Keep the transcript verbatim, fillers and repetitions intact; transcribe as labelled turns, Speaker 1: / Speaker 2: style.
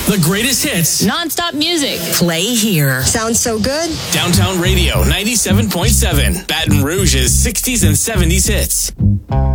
Speaker 1: The greatest hits.
Speaker 2: Non-stop music.
Speaker 3: Play here.
Speaker 4: Sounds so good.
Speaker 1: Downtown Radio ninety-seven point seven. Baton Rouge's sixties and seventies hits.